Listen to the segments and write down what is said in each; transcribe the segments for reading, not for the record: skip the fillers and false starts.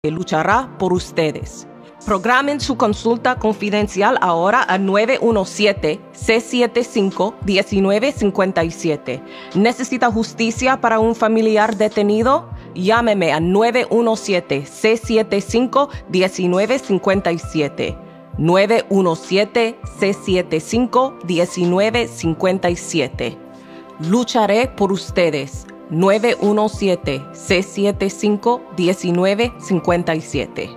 luchará por ustedes. Programen su consulta confidencial ahora a 917-675-1957. ¿Necesita justicia para un familiar detenido? Llámeme a 917-675-1957. 917-675-1957. Lucharé por ustedes. 917-675-1957.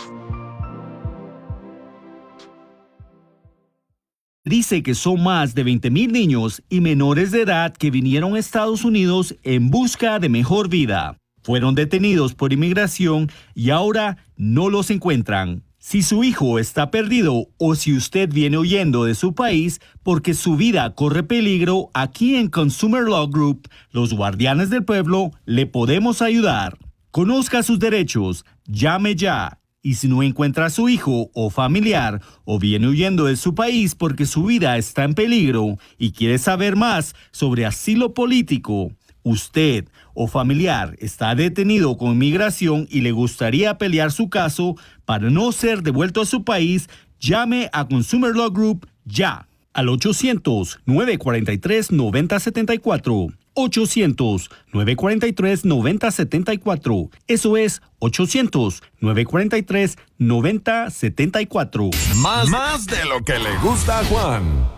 Dice que son más de 20,000 niños y menores de edad que vinieron a Estados Unidos en busca de mejor vida. Fueron detenidos por inmigración y ahora no los encuentran. Si su hijo está perdido o si usted viene huyendo de su país porque su vida corre peligro, aquí en Consumer Law Group, los guardianes del pueblo, le podemos ayudar. Conozca sus derechos, llame ya. Y si no encuentra a su hijo o familiar o viene huyendo de su país porque su vida está en peligro y quiere saber más sobre asilo político, usted o familiar está detenido con inmigración y le gustaría pelear su caso para no ser devuelto a su país, llame a Consumer Law Group ya al 800-943-9074. 800-943-9074. Eso es 800-943-9074. Más de lo que le gusta a Juan.